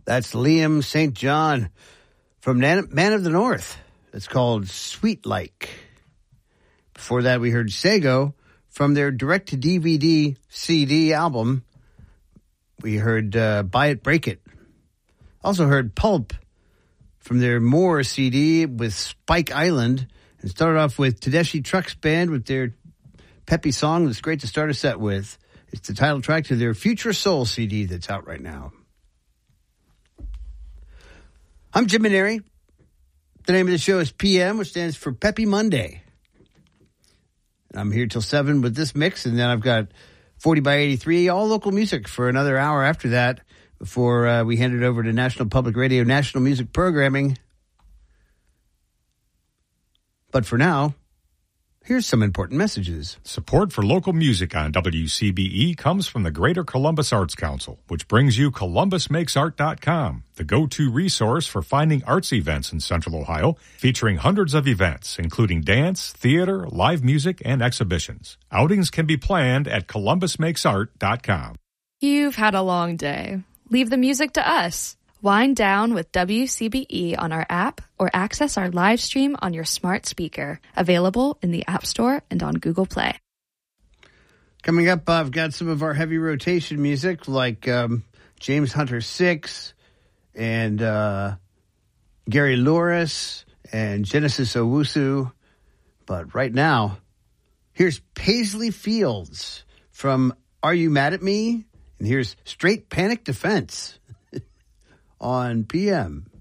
That's Liam St. John from Man of the North. It's called Sweet Like. Before that, we heard Sego from their direct-to-DVD CD album. We heard Buy It, Break It. Also heard Pulp from their More CD with Spike Island. And started off with Tedeschi Trucks Band with their peppy song that's great to start a set with. It's the title track to their Future Soul CD that's out right now. I'm Jim Maneri. The name of the show is PM, which stands for Peppy Monday. I'm here till 7 with this mix, and then I've got 40 by 83, all local music for another hour after that before we hand it over to National Public Radio, National Music Programming. But for now, here's some important messages. Support for local music on WCBE comes from the Greater Columbus Arts Council, which brings you ColumbusMakesArt.com, the go-to resource for finding arts events in Central Ohio, featuring hundreds of events, including dance, theater, live music, and exhibitions. Outings can be planned at ColumbusMakesArt.com. You've had a long day. Leave the music to us. Wind down with WCBE on our app or access our live stream on your smart speaker. Available in the App Store and on Google Play. Coming up, I've got some of our heavy rotation music like James Hunter 6 and Gary Louris and Genesis Owusu. But right now, here's Paisley Fields from Are You Mad at Me? And here's Straight Panic Defense on PM.